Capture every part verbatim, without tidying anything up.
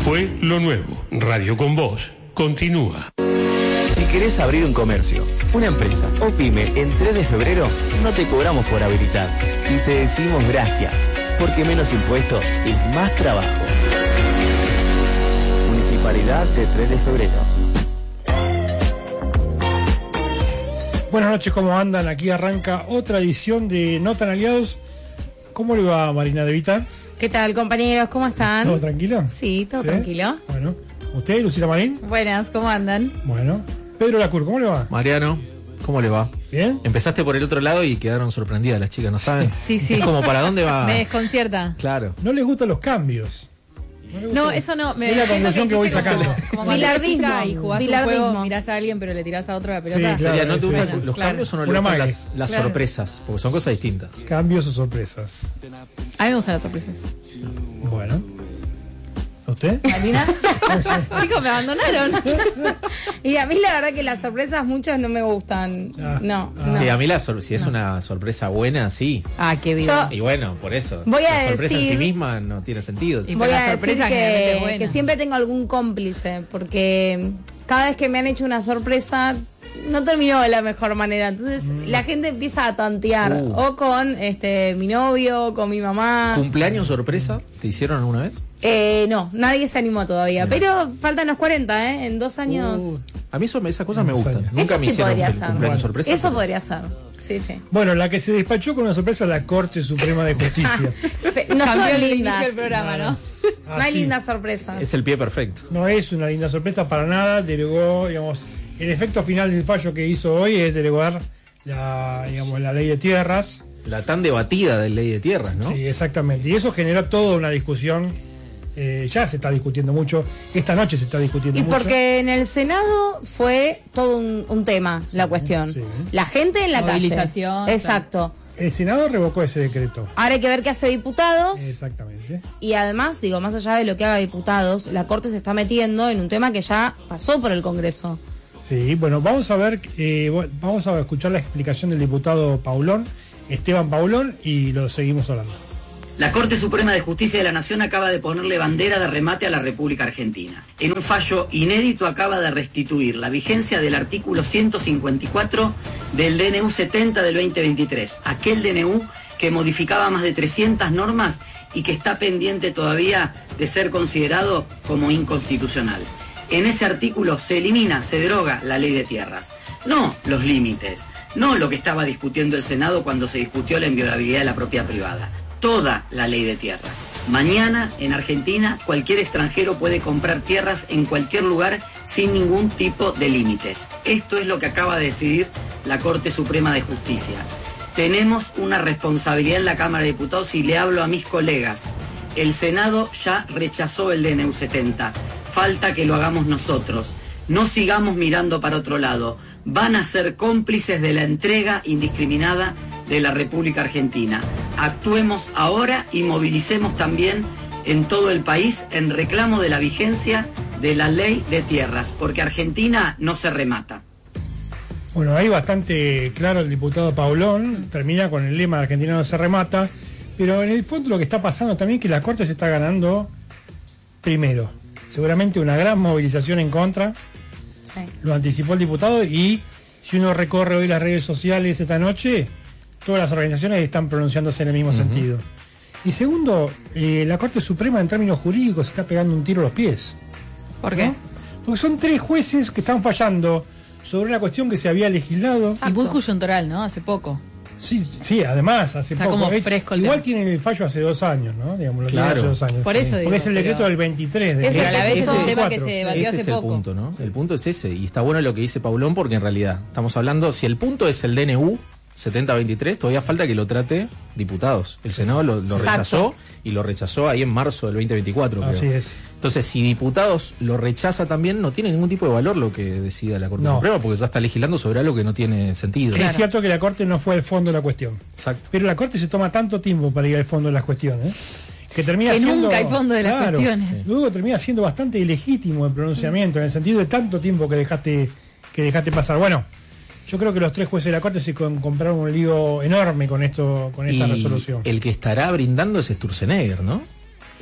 Fue lo nuevo. Radio con Vos continúa. Si querés abrir un comercio, una empresa o pyme en tres de febrero, no te cobramos por habilitar. Y te decimos gracias, porque menos impuestos es más trabajo. Municipalidad de tres de febrero. Buenas noches, ¿cómo andan? Aquí arranca otra edición de No Tan Aliados. ¿Cómo le va, Marina De Vita? ¿Qué tal, compañeros? ¿Cómo están? ¿Todo tranquilo? Sí, todo ¿Sí? tranquilo. Bueno, ¿usted, Lucila Marín? Buenas, ¿cómo andan? Bueno, Pedro Lacur, ¿cómo le va? Mariano, ¿cómo le va? ¿Bien? Empezaste por el otro lado y quedaron sorprendidas las chicas, ¿no saben? Sí, sí. Es como, ¿para dónde va? Me desconcierta. Claro. No les gustan los cambios. No, No, eso no. Me Es la siento conclusión que voy hiciste sacando. Como, como cuando eras Bilardismo. chica y jugás un Bilardismo. juego, mirás a alguien pero le tirás a otro la pelota. Sí, claro. Sería, ¿no te sí, gustan sí. los Claro. cambios o no le Una gustan magia. las, las Claro. sorpresas? Porque son cosas distintas. Cambios o sorpresas. A mí me gustan las sorpresas. Bueno. ¿A usted? ¿Marina? Chicos, me abandonaron. Y a mí la verdad que las sorpresas muchas no me gustan. Ah. No, Ah. no. Sí, a mí la sor- si es una sorpresa buena, sí. Ah, qué vida. Y bueno, por eso. Voy a la sorpresa en sí decir- misma no tiene sentido. Y Voy pero a la decir sorpresa generalmente es que, buena. que siempre tengo algún cómplice, porque cada vez que me han hecho una sorpresa no terminó de la mejor manera. Entonces la gente empieza a tantear, Uh. o con este mi novio, o con mi mamá. ¿Cumpleaños sorpresa te hicieron alguna vez? Eh, no, nadie se animó todavía, Bien. pero faltan los cuarenta, ¿eh? En dos años. Uh, a mí eso, esas cosas me Dos gustan. años. Nunca Eso me sí hicieron podría un ser. cumpleaños Bueno, sorpresa. Eso pero- podría ser. Sí, sí. Bueno, la que se despachó con una sorpresa la Corte Suprema de Justicia. Pe- No Cambió son el inicio lindas. del programa, ¿no? Ah, No hay sí. lindas sorpresas. Es el pie perfecto. No es una linda sorpresa para nada, delegó, digamos, el efecto final del fallo que hizo hoy es delegar la, digamos, la ley de tierras. La tan debatida de ley de tierras, ¿no? Sí, exactamente. Y eso generó toda una discusión, eh, ya se está discutiendo mucho, esta noche se está discutiendo Y mucho. porque en el Senado fue todo un, un tema la cuestión. sí. La gente en la Movilización, calle. Exacto. El Senado revocó ese decreto. Ahora hay que ver qué hace diputados. Exactamente. Y además, digo, más allá de lo que haga diputados, la Corte se está metiendo en un tema que ya pasó por el Congreso. Sí, bueno, vamos a ver, eh, bueno, vamos a escuchar la explicación del diputado Paulón, Esteban Paulón, y lo seguimos hablando. La Corte Suprema de Justicia de la Nación acaba de ponerle bandera de remate a la República Argentina. En un fallo inédito acaba de restituir la vigencia del artículo ciento cincuenta y cuatro del D N U setenta del veinte veintitrés, aquel D N U que modificaba más de trescientas normas y que está pendiente todavía de ser considerado como inconstitucional. En ese artículo se elimina, se deroga la ley de tierras. No los límites, no lo que estaba discutiendo el Senado cuando se discutió la inviolabilidad de la propiedad privada. Toda la ley de tierras. Mañana, en Argentina, cualquier extranjero puede comprar tierras en cualquier lugar sin ningún tipo de límites. Esto es lo que acaba de decidir la Corte Suprema de Justicia. Tenemos una responsabilidad en la Cámara de Diputados y le hablo a mis colegas. El Senado ya rechazó el D N U setenta. Falta que lo hagamos nosotros. No sigamos mirando para otro lado. Van a ser cómplices de la entrega indiscriminada de la República Argentina. Actuemos ahora y movilicemos también en todo el país en reclamo de la vigencia de la ley de tierras, porque Argentina no se remata. Bueno, ahí bastante claro el diputado Paulón, termina con el lema de Argentina no se remata, pero en el fondo lo que está pasando también es que la Corte se está ganando primero. Seguramente una gran movilización en contra, Sí. lo anticipó el diputado, y si uno recorre hoy las redes sociales esta noche, todas las organizaciones están pronunciándose en el mismo Uh-huh. sentido. Y segundo, eh, la Corte Suprema en términos jurídicos se está pegando un tiro a los pies. ¿Por qué? ¿no? Porque son tres jueces que están fallando sobre una cuestión que se había legislado. Y muy coyuntural, ¿no? Hace poco. Sí, sí, además, hace Está poco. como Eh, fresco el Igual tema. tienen el fallo hace dos años, ¿no? Digamos, lo tienen Claro. hace dos años. Por eso digo, Porque es el decreto pero- del veintitrés. De Ese- Pero a la vez es un Ese- tema que se veinticuatro. debatió Ese hace es el poco. punto, ¿no? El punto es ese. Y está bueno lo que dice Paulón porque en realidad estamos hablando, si el punto es el D N U setenta veintitrés, todavía falta que lo trate diputados. El Senado lo, lo Exacto. rechazó y lo rechazó ahí en marzo del veinte veinticuatro. Así creo. es. Entonces, si diputados lo rechaza también, no tiene ningún tipo de valor lo que decida la Corte No. Suprema porque ya está legislando sobre algo que no tiene sentido. Es cierto que la Corte no fue al fondo de la cuestión. Exacto. Pero la Corte se toma tanto tiempo para ir al fondo de las cuestiones, que termina Que siendo... nunca hay fondo de las claro, cuestiones. Luego termina siendo bastante ilegítimo el pronunciamiento, en el sentido de tanto tiempo que dejaste, que dejaste pasar. Bueno, yo creo que los tres jueces de la Corte se con- compraron un lío enorme con esto, con esta Y resolución. el que estará brindando es Sturzenegger, ¿no?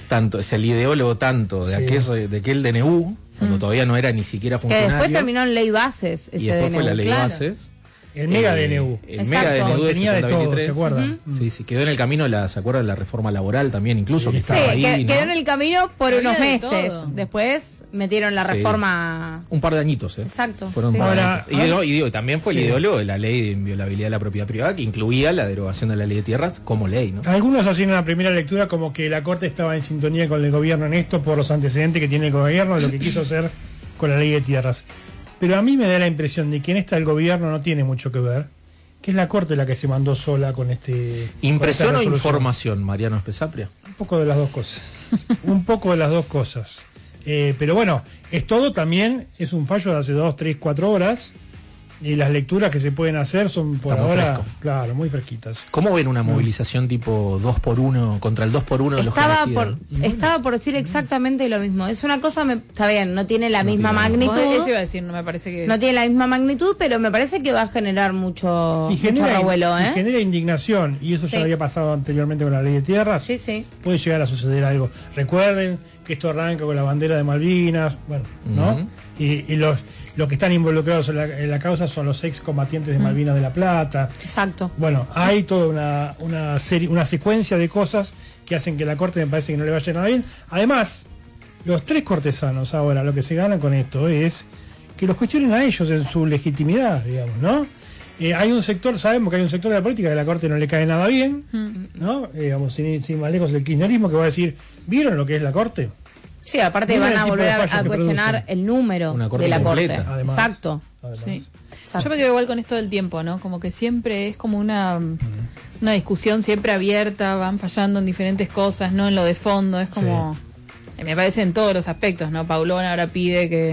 tanto, es el ideólogo tanto de, Sí. aquello, de aquel D N U, cuando Mm. todavía no era ni siquiera Que funcionario. después terminó en ley bases ese y después D N U. fue la ley claro. bases. El mega Eh, D N U. El Exacto. mega D N U de Contenía de setenta todo, veintitrés. ¿se acuerdan? Sí, sí, quedó en el camino, la, ¿se acuerdan? La reforma laboral también, incluso, Sí. que Sí, estaba ahí, que- ¿no? quedó en el camino por Había unos de meses. todo. Después metieron la Sí. reforma. Un par de añitos, ¿eh? Exacto. Fueron Sí, un par de Ahora, añitos. Y, digo, y digo, también fue Sí. el ideólogo de la ley de inviolabilidad de la propiedad privada, que incluía la derogación de la ley de tierras como ley, ¿no? Algunos hacían una primera lectura como que la Corte estaba en sintonía con el gobierno en esto por los antecedentes que tiene el gobierno de lo que quiso hacer con la ley de tierras. Pero a mí me da la impresión de que en esta el gobierno no tiene mucho que ver, que es la Corte la que se mandó sola con este... ¿Impresión con o esta resolución. información, Mariano Espesapria? Un poco de las dos cosas. Un poco de las dos cosas. Eh, pero bueno, es todo también, es un fallo de hace dos, tres, cuatro horas. Y las lecturas que se pueden hacer son por Está muy ahora, fresco. claro, muy fresquitas. ¿Cómo ven una movilización tipo dos por uno contra el dos por uno de los Estaba genocidas? por, estaba por decir exactamente lo mismo. Es una cosa, me- está bien, no tiene la No misma tiene- magnitud. Vos- Eso iba a decir, no me parece que... No tiene la misma magnitud, pero me parece que va a generar mucho, Si mucho genera, revuelo, si ¿eh? genera indignación, y eso Sí. ya había pasado anteriormente con la ley de tierras, Sí, sí. puede llegar a suceder algo. Recuerden que esto arranca con la bandera de Malvinas, bueno, ¿no? Ujú. Y, y los, los que están involucrados en la, en la causa son los excombatientes de Malvinas de la Plata. Exacto. Bueno, hay toda una, una serie, una secuencia de cosas que hacen que la Corte me parece que no le vaya nada bien. Además, los tres cortesanos ahora lo que se ganan con esto es que los cuestionen a ellos en su legitimidad, digamos, ¿no? Eh, hay un sector, sabemos que hay un sector de la política que a la Corte no le cae nada bien, ¿no? Eh, digamos, sin, sin más lejos el kirchnerismo, que va a decir, ¿vieron lo que es la Corte? Sí, aparte Miren van el a tipo volver de a, fallos a que cuestionar producen. el número Una corte de la completa. Corte. Además. Exacto. Además. Sí. Exacto. Yo me quedo igual con esto del tiempo, ¿no? Como que siempre es como una, una discusión siempre abierta, van fallando en diferentes cosas, no en lo de fondo, es como... eh, Me parece en todos los aspectos, ¿no? Paulón ahora pide que...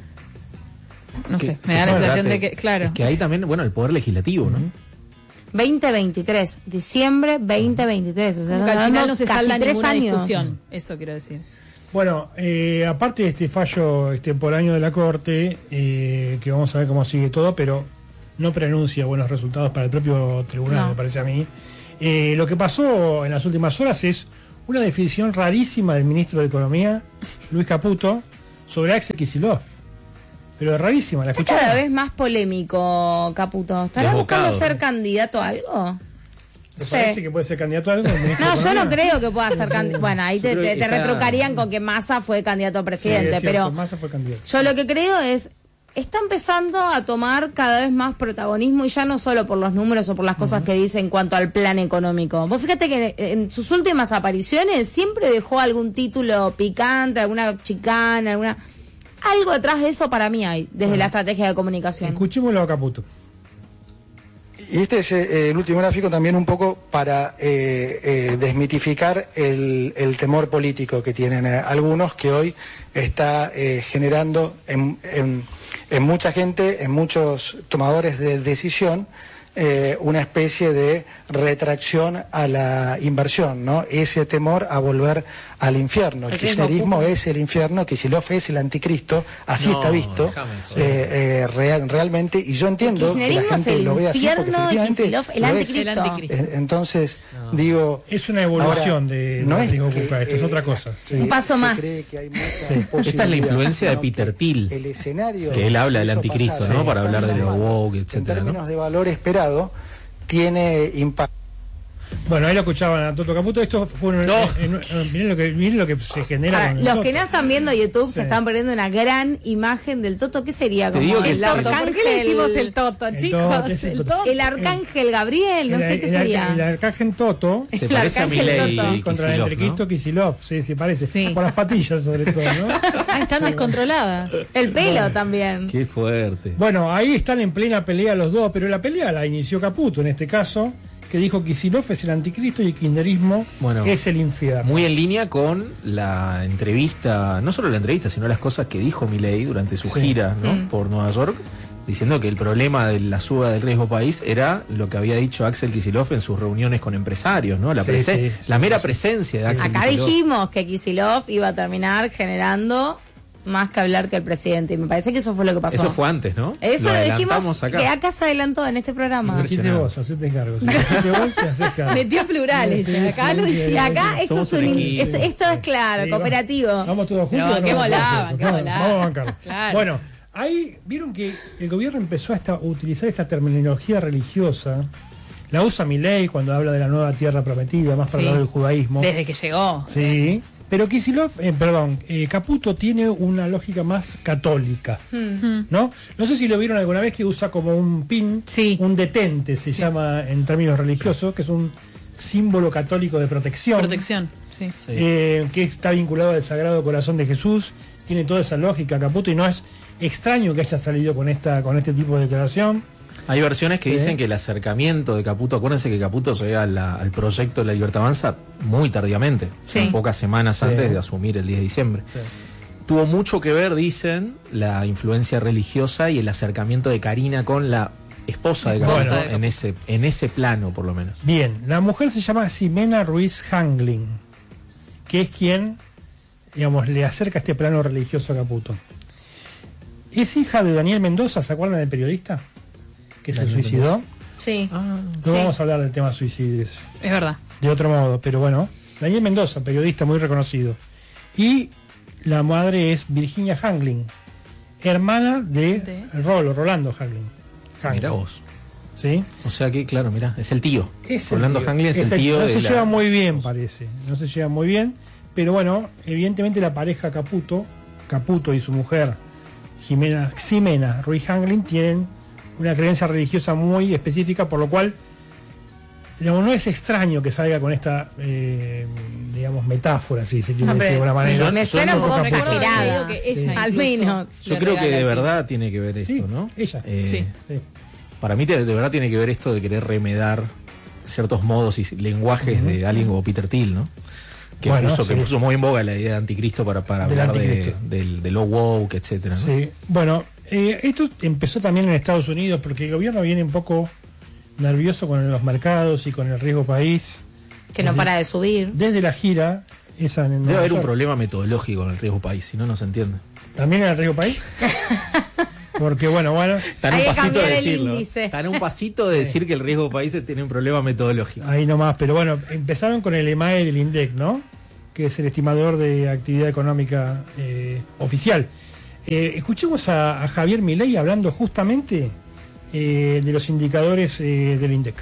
No Que- sé, que me da la son sensación de debate- que, claro. es que hay también, bueno, el poder legislativo, ¿no? veinte veintitrés, diciembre veinte veintitrés, o sea, Como que estamos al final hablando no se casi salda tres ninguna años. discusión, eso quiero decir. Bueno, eh, aparte de este fallo extemporáneo de la Corte, eh, que vamos a ver cómo sigue todo, pero no preanuncia buenos resultados para el propio tribunal, No. me parece a mí. Eh, lo que pasó en las últimas horas es una definición rarísima del ministro de Economía, Luis Caputo, sobre Axel Kicillof. Pero rarísima, ¿la Está escucharon? cada vez más polémico, Caputo. ¿Estará Desbocado. buscando ser candidato a algo? ¿Te Sí. parece que puede ser candidato a algo? el ministro No, de yo no Economía? creo que pueda ser candidato. Bueno, ahí Yo te, creo te- que te está- retrucarían con que Massa fue candidato a Sí, presidente, es cierto, pero Massa fue candidato. yo lo que creo es, está empezando a tomar cada vez más protagonismo y ya no solo por los números o por las cosas que dice en cuanto al plan económico. Vos fíjate que en sus últimas apariciones siempre dejó algún título picante, alguna chicana, alguna... Algo detrás de eso para mí hay, desde la estrategia de comunicación. Escuchémoslo a Caputo. Y este es eh, el último gráfico también un poco para eh, eh, desmitificar el, el temor político que tienen eh, algunos, que hoy está eh, generando en, en, en mucha gente, en muchos tomadores de decisión, eh, una especie de retracción a la inversión, ¿no? Ese temor a volver al infierno. El El riesgo kirchnerismo ocupa. es el infierno, Kicillof es el anticristo, así No, está visto déjame, sí. eh, eh, real- realmente, y yo entiendo que la kirchnerismo es gente el lo ve así porque infierno, efectivamente Kicillof el lo es. anticristo. El anticristo. Eh, Entonces, digo... Es una evolución ahora, de no de es riesgo que, ocupa, esto es eh, otra cosa. Sí. Un paso se más. cree que hay mucha Sí. Esta es la posibilidad, influencia de sino Peter que Thiel, el escenario, que él habla del si eso anticristo, pasara, ¿no? Para hablar de lo woke, en etcétera, ¿no? términos de valor esperado, tiene impacto. Bueno, ahí lo escuchaban a Toto Caputo. Esto fue un, No. en- en- en- miren lo que miren lo que se genera. Ahora, con el los Toto. que no están viendo YouTube Sí. se están perdiendo una gran imagen del Toto. ¿Qué sería? Te Como digo que el es- Toto, ¿por qué le decimos el arcángel, Toto, El chicos? Toto, es el El Toto. Toto. el arcángel Gabriel, no El- sé qué el- sería. El, arcángel Toto Se El parece a arcángel Milei Toto. y contra el Kicillof, anticristo ¿no? Kicillof. Sí, sí, parece. Sí. Por las patillas, sobre todo, ¿no? Ah, están descontroladas. El pelo también. Qué fuerte. Bueno, ahí están en plena pelea los dos, pero la pelea la inició Caputo en este caso, que dijo que Kicillof es el anticristo y el kirchnerismo Bueno, es el infierno. Muy en línea con la entrevista, no solo la entrevista, sino las cosas que dijo Milei durante su Sí. gira, ¿no? Mm. Por Nueva York, diciendo que el problema de la suba del riesgo país era lo que había dicho Axel Kicillof en sus reuniones con empresarios, ¿no? La, Sí, presen- sí, sí, la mera sí. presencia de Axel Acá Kicillof. dijimos que Kicillof iba a terminar generando más que hablar que el presidente. Y me parece que eso fue lo que pasó. Eso fue antes, ¿no? Eso lo, lo dijimos acá. que acá se adelantó en este programa. Metiste vos, hacete cargo. Si metiste vos, te haces cargo. Metió plurales. Sí, acá sí, lo, sí, y acá sí, esto, es un, es, esto es claro, Sí, cooperativo. Vamos todos juntos. Pero, ¿no? qué Vamos volaban, juntos. qué Vamos, volaban. Vamos a bancarlo. Claro. Bueno, ahí vieron que el gobierno empezó a, esta, a utilizar esta terminología religiosa. La usa Milei cuando habla de la nueva tierra prometida, más para Sí. el lado del judaísmo. Desde que llegó. Sí, pero Kicillof, eh, perdón, eh, Caputo tiene una lógica más católica, Mm. ¿no? No sé si lo vieron alguna vez que usa como un pin, Sí. un detente, se llama en términos religiosos, que es un símbolo católico de protección, Protección, sí. Sí. eh, que está vinculado al Sagrado Corazón de Jesús, tiene toda esa lógica Caputo y no es extraño que haya salido con esta con este tipo de declaración. Hay versiones que Sí. dicen que el acercamiento de Caputo, acuérdense que Caputo se llega a la- al proyecto de la Libertad Avanza muy tardíamente, Sí. son pocas semanas Sí. antes de asumir el diez de diciembre. Sí. Tuvo mucho que ver, dicen, la influencia religiosa y el acercamiento de Karina con la esposa de Caputo, Esposa de Caputo. en ese en ese plano por lo menos. Bien, la mujer se llama Ximena Ruiz Hangling, que es quien, digamos, le acerca este plano religioso a Caputo. Es hija de Daniel Mendoza, ¿se acuerdan del periodista? Que se Daniel suicidó. Sí. No Sí. vamos a hablar del tema suicidios Es verdad. de otro modo, pero bueno, Daniel Mendoza, periodista muy reconocido. Y la madre es Virginia Hangling, hermana de, De- Rolo, Rolando Hangling. Hangling. Mirá vos. ¿Sí? O sea que, claro, mira, es el tío. Es el Rolando tío. Hangling es, el tío No de se la- lleva muy bien, parece. No se lleva muy bien. Pero bueno, evidentemente la pareja Caputo, Caputo y su mujer, Jimena, Ximena Ruiz Hangling, tienen una creencia religiosa muy específica, por lo cual, digamos, no es extraño que salga con esta, eh, digamos, metáfora, si se quiere Hombre, decir de alguna manera. me suena un Yo poco no- Recuerdo haber exagerada. leído que ella Sí. Al incluso menos. Yo le creo que de regala- verdad tiene que ver esto, Sí, ¿no? ella. Eh, Sí. Sí. Para mí de, de verdad tiene que ver esto de querer remedar ciertos modos y lenguajes de alguien como Peter Thiel, ¿no? Que, Bueno, puso, sí. que puso muy en boga la idea de anticristo para, para Del hablar de, anticristo. del, de lo woke, etcétera, ¿no? Sí, bueno, eh, esto empezó también en Estados Unidos porque el gobierno viene un poco nervioso con los mercados y con el riesgo país. Que no para de subir. Desde la gira, esa en Debe Nueva haber un York. problema metodológico en el riesgo país, si no, no se entiende. ¿También en el riesgo país? Porque bueno, bueno, Está en Hay un que pasito de cambiar el decirlo. índice. Está en un pasito de decir que el riesgo país tiene un problema metodológico. ahí nomás, pero bueno, empezaron con el E M A E del INDEC, ¿no? Que es el estimador de actividad económica eh, oficial. Eh, escuchemos a, a Javier Milei hablando justamente eh, de los indicadores eh, del INDEC.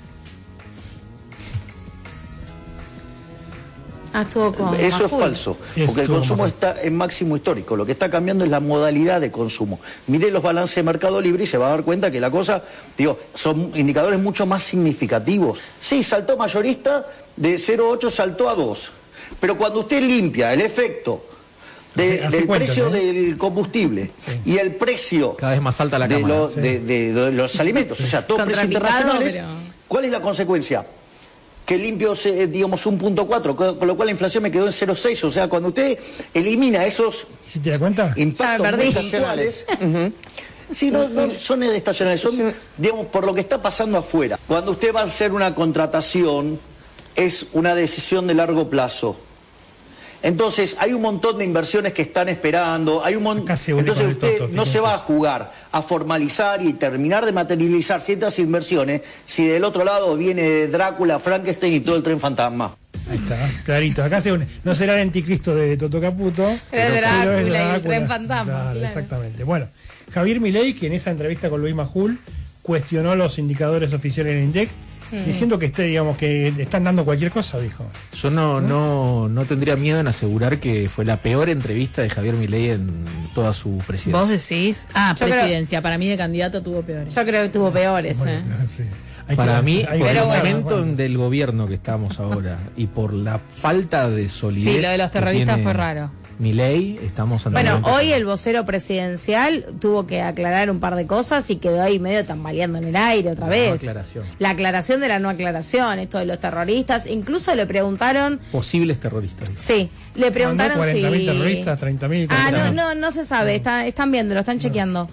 Ah, estuvo con Eso es Majul. falso, porque el Estuvo consumo mal. está en máximo histórico. Lo que está cambiando es la modalidad de consumo. Mire los balances de Mercado Libre y se va a dar cuenta que la cosa, digo, son indicadores mucho más significativos. Sí, saltó mayorista, de cero coma ocho saltó a dos. Pero cuando usted limpia el efecto de- Hace- hace del cuentas, precio ¿eh? del combustible y el precio Cada vez más alta la de, cámara. lo- sí. de- de- de los alimentos, o sea, todos precios Contrapicado, internacionales, pero- ¿cuál es la consecuencia? Que limpio, eh, digamos, un punto cuatro, con con lo cual la inflación me quedó en cero coma seis. O sea, cuando usted elimina esos ¿Sí te das cuenta? impactos Ya me muy perdí. puntuales, sí, no, no son estacionales, son, digamos, por lo que está pasando afuera. Cuando usted va a hacer una contratación, es una decisión de largo plazo. Entonces, hay un montón de inversiones que están esperando, hay un mon- Acá se une entonces con el usted Toto, no se fíjense. va a jugar a formalizar y terminar de materializar ciertas inversiones si del otro lado viene Drácula, Frankenstein y todo el tren fantasma. Ahí está, clarito. Acá se une. No será el anticristo de Toto Caputo. Era pero- Drácula pero es y el Drácula. tren fantasma, Claro, claro. exactamente. Bueno, Javier Milei, que en esa entrevista con Luis Majul cuestionó los indicadores oficiales del INDEC, diciendo que esté, digamos, que están dando cualquier cosa, dijo. Yo no, no, no tendría miedo en asegurar que fue la peor entrevista de Javier Milei en toda su presidencia. Vos decís, ah, Yo creo- presidencia, para mí de candidato tuvo peores. Yo creo que tuvo peores. Bueno, ¿eh? sí. Hay que- Para mí, hay por que- el Pero bueno, momento bueno. del gobierno que estamos ahora y por la falta de solidez. Sí, lo de los que terroristas tiene fue raro. Milei, estamos ante un Bueno, momento- hoy el vocero presidencial tuvo que aclarar un par de cosas y quedó ahí medio tambaleando en el aire otra La vez. no aclaración. La aclaración de la no aclaración, esto de los terroristas. Incluso le preguntaron, posibles terroristas. dice. sí, le preguntaron Mandó cuarenta mil si... terroristas, treinta mil. Ah, no, cuarenta mil. no, no se sabe, está- están viendo, lo están chequeando.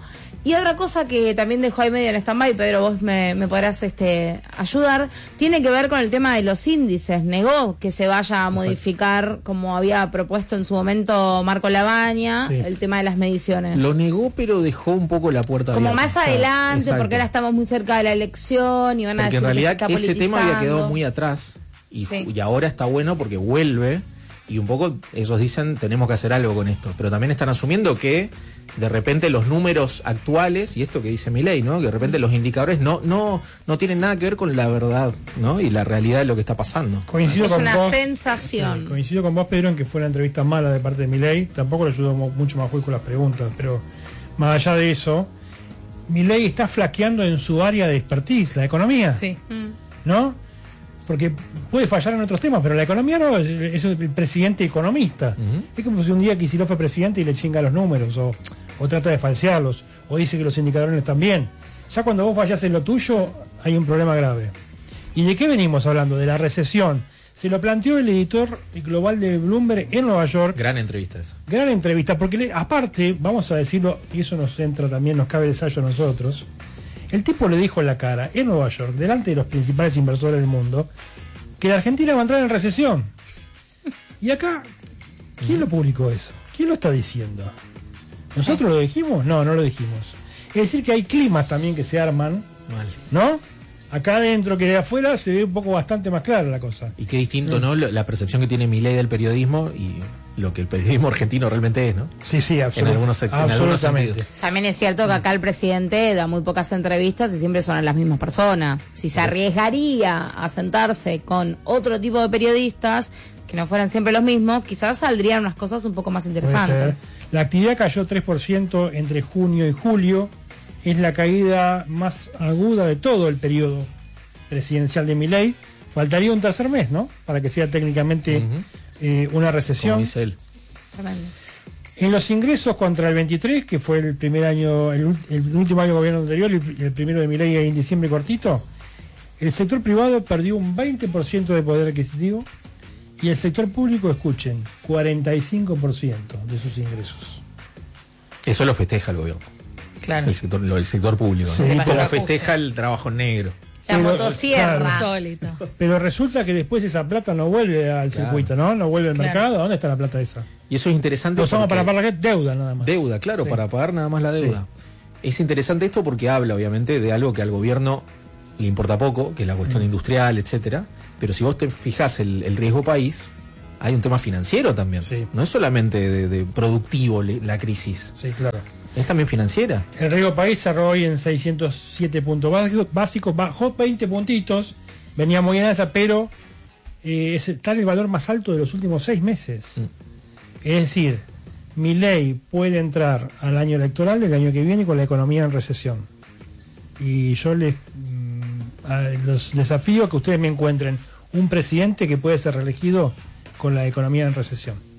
Y otra cosa que también dejó ahí medio en stand-by, Pedro, vos me, me podrás este, ayudar, tiene que ver con el tema de los índices. Negó que se vaya a modificar, como había propuesto en su momento Marco Labaña, sí. el tema de las mediciones. Lo negó, pero dejó un poco la puerta como abierta. más adelante, Exacto. porque ahora estamos muy cerca de la elección y van a porque decir en realidad que se está ese tema había politizando. quedado muy atrás y, Sí. y ahora está bueno porque vuelve y un poco ellos dicen tenemos que hacer algo con esto, pero también están asumiendo que de repente los números actuales, y esto que dice Milei, ¿no? Que de repente los indicadores no no no tienen nada que ver con la verdad, ¿no? Y la realidad de lo que está pasando. Coincido es con una vos, sensación. sí, coincido con vos, Pedro, en que fue una entrevista mala de parte de Milei. Tampoco le ayudó mo- mucho más con las preguntas, pero más allá de eso, Milei está flaqueando en su área de expertise, la economía. Sí. ¿No? Porque puede fallar en otros temas, pero la economía no es, es el presidente economista. Uh-huh. Es como si un día Kicillof fue presidente y le chinga los números, o, o trata de falsearlos, o dice que los indicadores no están bien. Ya cuando vos fallás en lo tuyo, hay un problema grave. ¿Y de qué venimos hablando? De la recesión. Se lo planteó el editor global de Bloomberg en Nueva York. Gran entrevista esa. Gran entrevista, porque le, aparte, vamos a decirlo, y eso nos entra también, nos cabe el ensayo a nosotros. El tipo le dijo en la cara, en Nueva York, delante de los principales inversores del mundo, que la Argentina va a entrar en recesión. Y acá, ¿quién lo publicó eso? ¿Quién lo está diciendo? ¿Nosotros lo dijimos? No, no lo dijimos. Es decir, que hay climas también que se arman, Mal. ¿no? Acá adentro que de afuera se ve un poco bastante más clara la cosa. Y qué distinto, ¿no? La percepción que tiene Milei del periodismo y lo que el periodismo argentino realmente es, ¿no? Sí, sí, absolut- En algunos, en algunos absolutamente. sentidos. También es cierto que acá el presidente da muy pocas entrevistas y siempre son las mismas personas. Si se arriesgaría a sentarse con otro tipo de periodistas que no fueran siempre los mismos, quizás saldrían unas cosas un poco más Puede interesantes. ser. La actividad cayó tres por ciento entre junio y julio. Es la caída más aguda de todo el periodo presidencial de Milei. Faltaría un tercer mes, ¿no? Para que sea técnicamente Uh-huh. eh, una recesión. Como dice él. Tremendo. En los ingresos contra el veintitrés, que fue el primer año, el, ul- el último año de gobierno anterior, y el, el primero de Milei en diciembre cortito, el sector privado perdió un veinte por ciento de poder adquisitivo y el sector público, escuchen, cuarenta y cinco por ciento de sus ingresos. Eso lo festeja el gobierno. Claro. El sector, lo del sector público, Sí, ¿no? pero- Como festeja el trabajo negro. La Pero, motosierra. claro. Sólito. Pero resulta que después esa plata no vuelve al Claro. circuito, ¿no? No vuelve al Claro. mercado. ¿Dónde está la plata esa? Y eso es interesante. Lo usamos porque- para pagar la deuda nada más. Deuda, claro, Sí. para pagar nada más la deuda. Es interesante esto porque habla, obviamente, de algo que al gobierno le importa poco, que es la cuestión Mm. industrial, etcétera. Pero si vos te fijás el, el riesgo país, hay un tema financiero también. Sí. No es solamente de, de productivo le- la crisis, Sí, claro. es también financiera. El riesgo país cerró hoy en seiscientos siete puntos básicos, básicos, bajó veinte puntitos, venía muy bien esa, pero eh, es está en el valor más alto de los últimos seis meses. Mm. Es decir, Milei puede entrar al año electoral el año que viene con la economía en recesión. Y yo les mm, a- los desafío a que ustedes me encuentren un presidente que puede ser reelegido con la economía en recesión.